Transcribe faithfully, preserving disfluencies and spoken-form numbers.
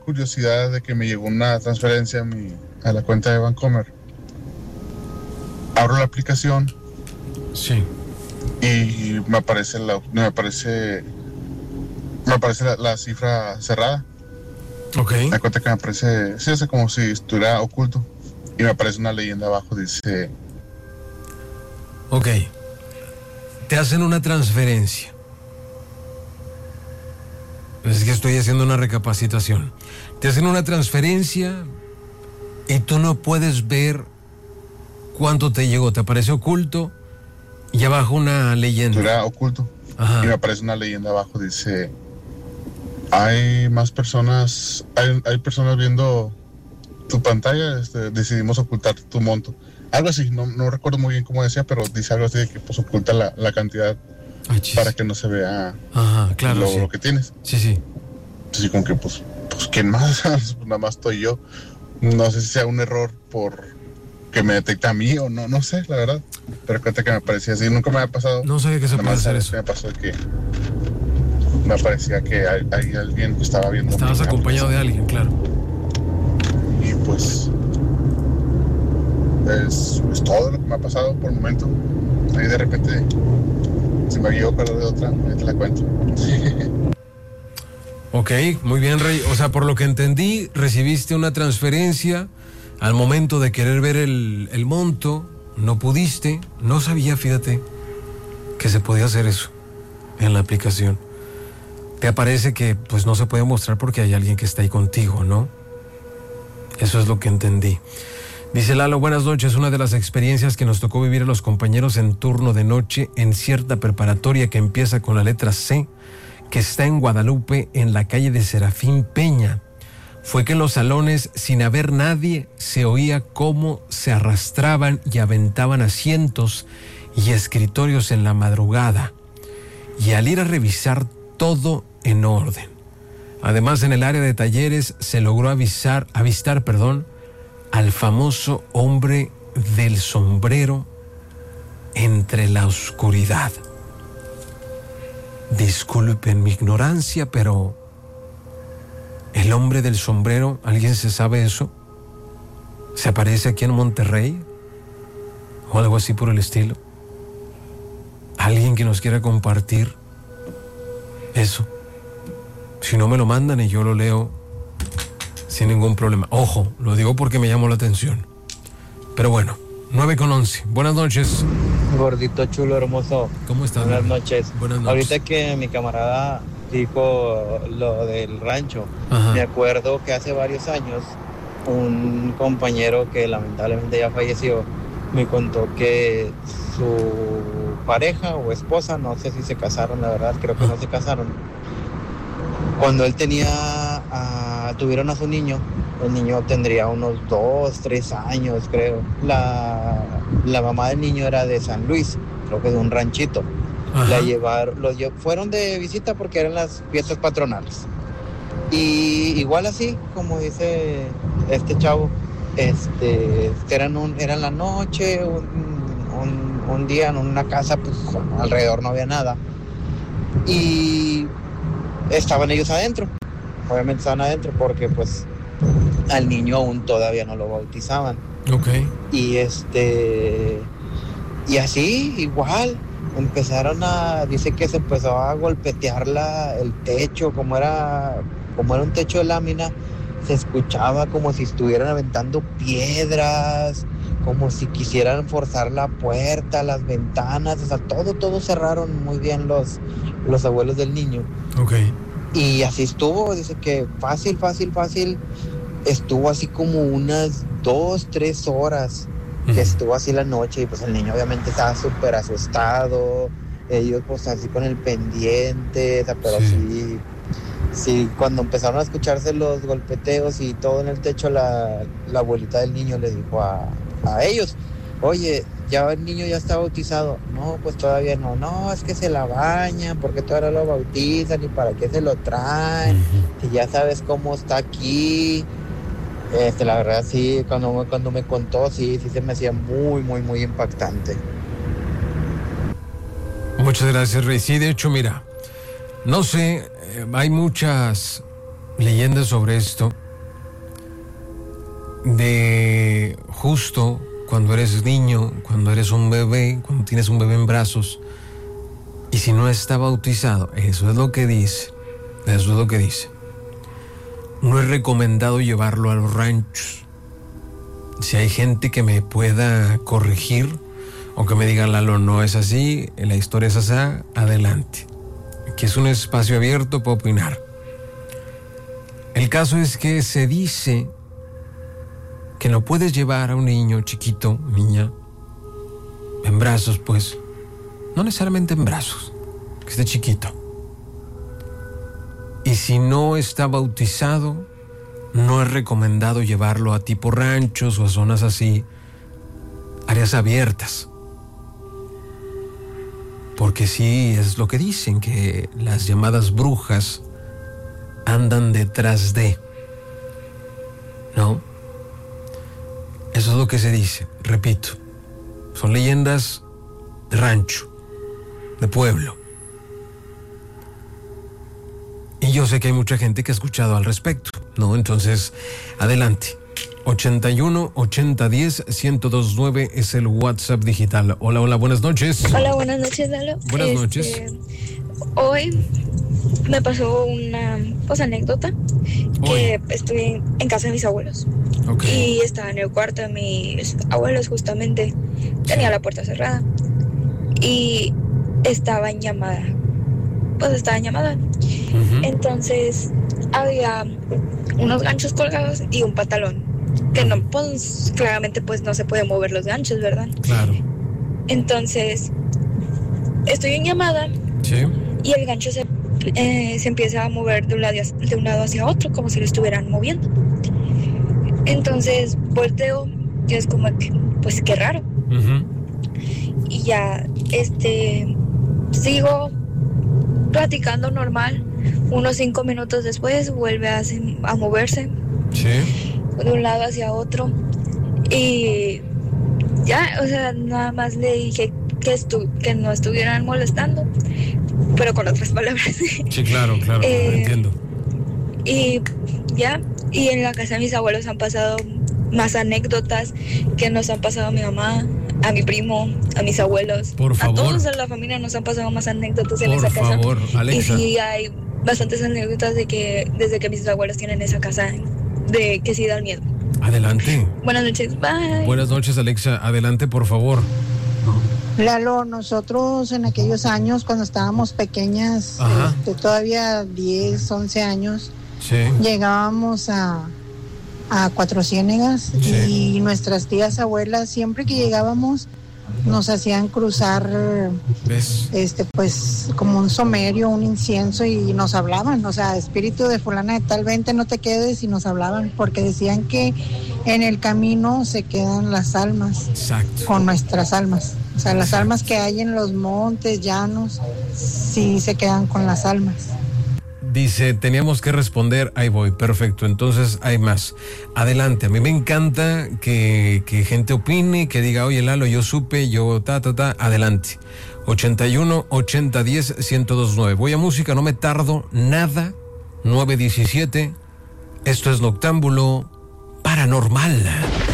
curiosidad de que me llegó una transferencia a, mi, a la cuenta de Bancomer. Abro la aplicación. Sí. Y me aparece la, me aparece, me aparece la, la cifra cerrada. Ok. Me da cuenta que me aparece, sí, es como si estuviera oculto. Y me aparece una leyenda abajo, dice... Ok. Te hacen una transferencia. Es que estoy haciendo una recapacitación. Te hacen una transferencia y tú no puedes ver cuánto te llegó. Te aparece oculto y abajo una leyenda. Estuviera oculto. Ajá. Y me aparece una leyenda abajo, dice... Hay más personas, hay, hay personas viendo tu pantalla, este, decidimos ocultar tu monto. Algo así, no, no recuerdo muy bien cómo decía, pero dice algo así de que pues oculta la, la cantidad Ay, para que no se vea Ajá, claro, lo, sí. lo que tienes. Sí, sí. Así como que pues, pues ¿quién más? Nada más estoy yo. No sé si sea un error por que me detecta a mí o no, no sé, la verdad. Pero cuenta que me parecía así, nunca me había pasado. No sabía que se puede hacer eso. Me pasó que me parecía que hay, hay alguien que estaba viendo. Estabas acompañado de alguien, claro. Y pues es, es todo lo que me ha pasado por el momento. Ahí de repente se me había ocurrido de otra, ahí te la cuento. Ok, muy bien, Rey. O sea, por lo que entendí, recibiste una transferencia. Al momento de querer ver el, el monto, no pudiste. No sabía, fíjate, que se podía hacer eso en la aplicación. Te aparece que pues no se puede mostrar porque hay alguien que está ahí contigo, ¿no? Eso es lo que entendí. Dice Lalo, buenas noches. Una de las experiencias que nos tocó vivir a los compañeros en turno de noche en cierta preparatoria que empieza con la letra C, que está en Guadalupe, en la calle de Serafín Peña, fue que en los salones, sin haber nadie, se oía cómo se arrastraban y aventaban asientos y escritorios en la madrugada. Y al ir a revisar, todo en orden. Además, en el área de talleres se logró avisar, avistar, perdón, al famoso hombre del sombrero entre la oscuridad. Disculpen mi ignorancia, pero el hombre del sombrero, ¿alguien se sabe eso? ¿Se aparece aquí en Monterrey? ¿O algo así por el estilo? ¿Alguien que nos quiera compartir eso? Si no me lo mandan y yo lo leo sin ningún problema. Ojo, lo digo porque me llamó la atención. Pero bueno, nueve con once. Buenas noches. Gordito chulo hermoso. ¿Cómo estás? Buenas noches. Buenas noches. Ahorita que mi camarada dijo lo del rancho, Ajá. Me acuerdo que hace varios años un compañero que lamentablemente ya falleció me contó que su pareja o esposa, no sé si se casaron, la verdad, creo que no se casaron. Cuando él tenía, uh, tuvieron a su niño, el niño tendría unos dos, tres años, creo. La, la mamá del niño era de San Luis, creo que de un ranchito. Ajá. La llevaron, los lle- fueron de visita porque eran las fiestas patronales. Y igual así, como dice este chavo, este, eran, un, eran la noche, un, un, un día en una casa, pues alrededor no había nada. Y estaban ellos adentro, obviamente estaban adentro porque pues al niño aún todavía no lo bautizaban. Ok. Y este, y así igual, empezaron a, dice que se empezó a golpetear la, el techo, como era, como era un techo de lámina, se escuchaba como si estuvieran aventando piedras, como si quisieran forzar la puerta, las ventanas, o sea, todo, todo cerraron muy bien los, los abuelos del niño. Ok. Y así estuvo, dice que fácil, fácil, fácil, estuvo así como unas dos, tres horas, uh-huh. que estuvo así la noche, y pues el niño obviamente estaba súper asustado, ellos pues así con el pendiente, o sea, pero sí. sí, sí, cuando empezaron a escucharse los golpeteos y todo en el techo, la, la abuelita del niño le dijo a, a ellos, oye, ya el niño ya está bautizado. No, pues todavía no. No, es que se la bañan, porque todavía no lo bautizan y para qué se lo traen. Uh-huh. Si ya sabes cómo está aquí. Este, la verdad sí, cuando, cuando me contó, sí, sí se me hacía muy, muy, muy impactante. Muchas gracias, Rey. Sí, de hecho, mira, no sé, eh, hay muchas leyendas sobre esto, de justo cuando eres niño, cuando eres un bebé, cuando tienes un bebé en brazos, y si no está bautizado, eso es lo que dice, eso es lo que dice. No es recomendado llevarlo a los ranchos. Si hay gente que me pueda corregir o que me diga, Lalo, no es así, la historia es así, adelante. Aquí es un espacio abierto para opinar. El caso es que se dice que no puedes llevar a un niño chiquito, niña, en brazos, pues, no necesariamente en brazos, que esté chiquito. Y si no está bautizado, no es recomendado llevarlo a tipo ranchos o a zonas así, áreas abiertas. Porque sí es lo que dicen, que las llamadas brujas andan detrás de, ¿no? Eso es lo que se dice, repito. Son leyendas de rancho, de pueblo. Y yo sé que hay mucha gente que ha escuchado al respecto, ¿no? Entonces, adelante. ochenta y uno, ochenta, diez, ciento dos nueve es el WhatsApp digital. Hola, hola, buenas noches. Hola, buenas noches, Lalo. Buenas este, noches. Hoy me pasó una pues, anécdota que Hoy. estuve en casa de mis abuelos. Ok. Y estaba en el cuarto de mis abuelos justamente. Tenía la puerta cerrada. Y estaba en llamada. Pues estaba en llamada. Uh-huh. Entonces había unos ganchos colgados y un pantalón. Que no, pues claramente pues no se puede mover los ganchos, ¿verdad? Claro. Entonces estoy en llamada. Sí. Y el gancho se, eh, se empieza a mover de un, lado, de un lado hacia otro, como si lo estuvieran moviendo. Entonces volteo y es como que, pues qué raro. Uh-huh. Y ya, este, sigo platicando normal. Unos cinco minutos después vuelve a, a moverse. Sí. De un lado hacia otro. Y ya, o sea, nada más le dije que, estu que no estuvieran molestando, pero con otras palabras. Sí, claro, claro, eh, entiendo. Y ya, y en la casa de mis abuelos han pasado más anécdotas que nos han pasado a mi mamá, a mi primo, a mis abuelos. Por favor. A todos en la familia nos han pasado más anécdotas en Por esa casa. favor, Alexa. Y sí, hay bastantes anécdotas de que desde que mis abuelos tienen esa casa, de que sí dan miedo. Adelante. Buenas noches, bye. Buenas noches, Alexa. Adelante, por favor. Lalo, nosotros en aquellos años, cuando estábamos pequeñas, este, todavía diez, once años, sí. llegábamos a, a Cuatro Ciénegas, sí. Y nuestras tías abuelas, siempre que llegábamos, nos hacían cruzar, ¿ves? este, pues, como un somerio, un incienso, y nos hablaban, o sea, espíritu de fulana de tal, vente, no te quedes, y nos hablaban, porque decían que en el camino se quedan las almas. Exacto. Con nuestras almas. O sea, las almas que hay en los montes, llanos, sí se quedan con las almas. Dice, teníamos que responder, ahí voy, perfecto, entonces hay más. Adelante, a mí me encanta que, que gente opine, que diga, oye Lalo, yo supe, yo ta, ta, ta, adelante. ochenta y uno, ochenta, diez, ciento dos nueve. Voy a música, no me tardo nada, nueve diecisiete. Esto es Noctámbulo Paranormal.